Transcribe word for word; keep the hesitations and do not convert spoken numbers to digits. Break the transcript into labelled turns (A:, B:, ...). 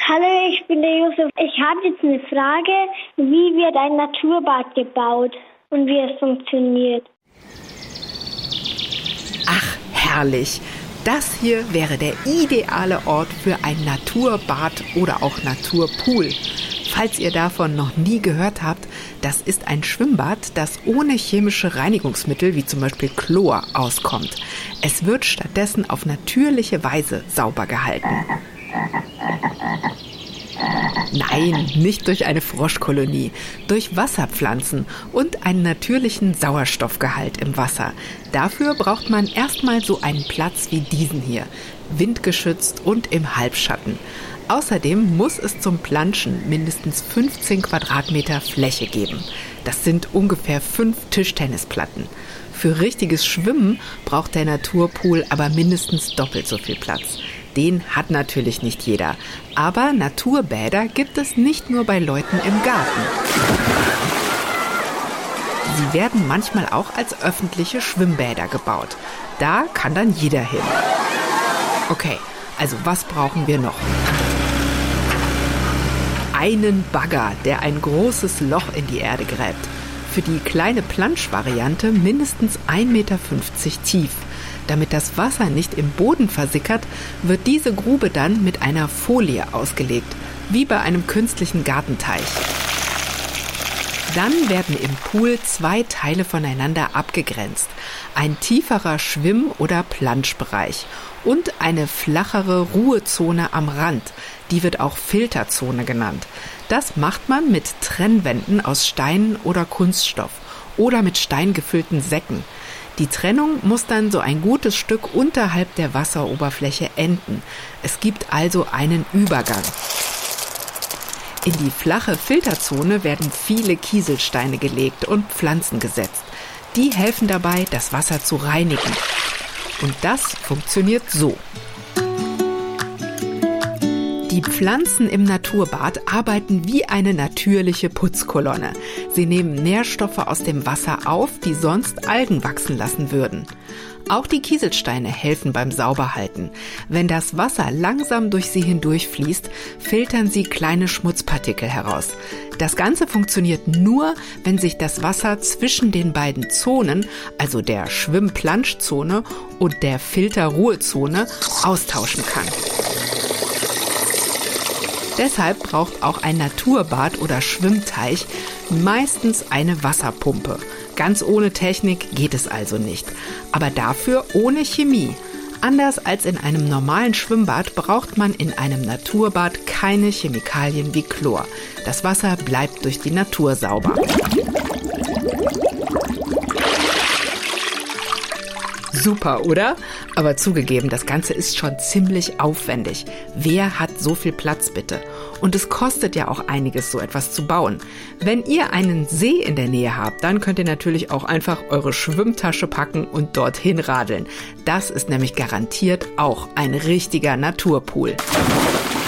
A: Hallo, ich bin der Josef. Ich habe jetzt eine Frage, wie wird ein Naturbad gebaut und wie es funktioniert?
B: Ach, herrlich. Das hier wäre der ideale Ort für ein Naturbad oder auch Naturpool. Falls ihr davon noch nie gehört habt, das ist ein Schwimmbad, das ohne chemische Reinigungsmittel wie zum Beispiel Chlor auskommt. Es wird stattdessen auf natürliche Weise sauber gehalten. Nein, nicht durch eine Froschkolonie, durch Wasserpflanzen und einen natürlichen Sauerstoffgehalt im Wasser. Dafür braucht man erstmal so einen Platz wie diesen hier, windgeschützt und im Halbschatten. Außerdem muss es zum Planschen mindestens fünfzehn Quadratmeter Fläche geben. Das sind ungefähr fünf Tischtennisplatten. Für richtiges Schwimmen braucht der Naturpool aber mindestens doppelt so viel Platz. Den hat natürlich nicht jeder. Aber Naturbäder gibt es nicht nur bei Leuten im Garten. Sie werden manchmal auch als öffentliche Schwimmbäder gebaut. Da kann dann jeder hin. Okay, also was brauchen wir noch? Einen Bagger, der ein großes Loch in die Erde gräbt. Für die kleine Planschvariante mindestens ein Meter fünfzig tief. Damit das Wasser nicht im Boden versickert, wird diese Grube dann mit einer Folie ausgelegt, wie bei einem künstlichen Gartenteich. Dann werden im Pool zwei Teile voneinander abgegrenzt. Ein tieferer Schwimm- oder Planschbereich und eine flachere Ruhezone am Rand. Die wird auch Filterzone genannt. Das macht man mit Trennwänden aus Steinen oder Kunststoff oder mit steingefüllten Säcken. Die Trennung muss dann so ein gutes Stück unterhalb der Wasseroberfläche enden. Es gibt also einen Übergang. In die flache Filterzone werden viele Kieselsteine gelegt und Pflanzen gesetzt. Die helfen dabei, das Wasser zu reinigen. Und das funktioniert so. Die Pflanzen im Naturbad arbeiten wie eine natürliche Putzkolonne. Sie nehmen Nährstoffe aus dem Wasser auf, die sonst Algen wachsen lassen würden. Auch die Kieselsteine helfen beim Sauberhalten. Wenn das Wasser langsam durch sie hindurchfließt, filtern sie kleine Schmutzpartikel heraus. Das Ganze funktioniert nur, wenn sich das Wasser zwischen den beiden Zonen, also der Schwimm-Planschzone und der Filter-Ruhezone, austauschen kann. Deshalb braucht auch ein Naturbad oder Schwimmteich meistens eine Wasserpumpe. Ganz ohne Technik geht es also nicht. Aber dafür ohne Chemie. Anders als in einem normalen Schwimmbad braucht man in einem Naturbad keine Chemikalien wie Chlor. Das Wasser bleibt durch die Natur sauber. Super, oder? Aber zugegeben, das Ganze ist schon ziemlich aufwendig. Wer hat so viel Platz bitte? Und es kostet ja auch einiges, so etwas zu bauen. Wenn ihr einen See in der Nähe habt, dann könnt ihr natürlich auch einfach eure Schwimmtasche packen und dorthin radeln. Das ist nämlich garantiert auch ein richtiger Naturpool.